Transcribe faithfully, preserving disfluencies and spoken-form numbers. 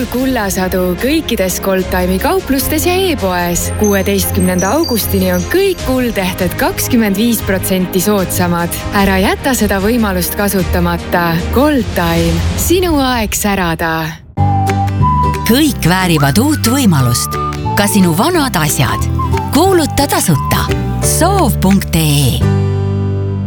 suur kullasadu kõikides Goldtime'i kauplustes ja e-poes. kuueteistkümnenda augustini on kõik kuldehted kakskümmend viis protsenti soodsamad. Ära jäta seda võimalust kasutamata. Goldtime. Sinu aeg särada. Kõik väärivad uut võimalust. Ka sinu vanad asjad. Kuuluta tasuta. soov punkt ee